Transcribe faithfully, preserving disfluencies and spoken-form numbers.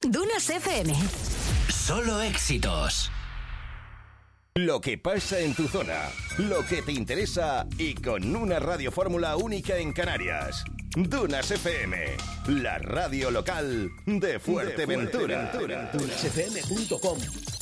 Dunas F M. Solo éxitos. Lo que pasa en tu zona, lo que te interesa y con una radiofórmula única en Canarias. Dunas F M, la radio local de Fuerteventura. Dunas F M punto com